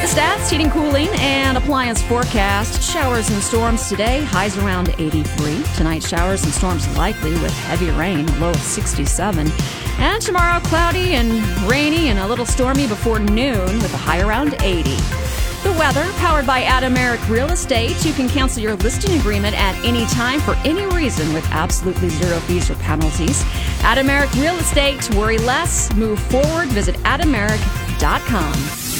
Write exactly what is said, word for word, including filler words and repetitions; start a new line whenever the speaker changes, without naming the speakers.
The stats, heating, cooling, and appliance forecast. Showers and storms today, highs around eighty-three. Tonight, showers and storms likely with heavy rain, a low of sixty-seven. And tomorrow, cloudy and rainy and a little stormy before noon with a high around eighty. The weather, powered by Adameric Real Estate. You can cancel your listing agreement at any time for any reason with absolutely zero fees or penalties. Adameric Real Estate. Worry less, move forward. Visit adameric dot com.